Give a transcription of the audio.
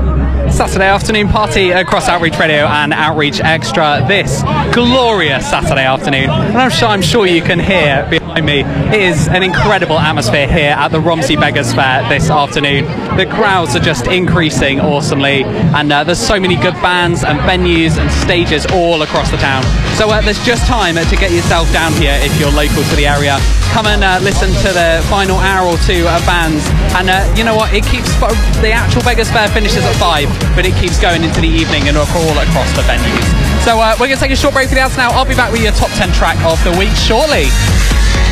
Saturday afternoon party across Outreach Radio and Outreach Extra this glorious Saturday afternoon. And I'm sure you can hear behind me, it is an incredible atmosphere here at the Romsey Beggars Fair this afternoon. The crowds are just increasing awesomely, and there's so many good bands and venues and stages all across the town. So there's just time to get yourself down here if you're local to the area. Come and listen to the final hour or two of bands, and you know what, it keeps, the actual Beggars Fair finishes at 5, but it keeps going into the evening and all across the venues. So we're going to take a short break for the ads now. I'll be back with your top 10 track of the week shortly.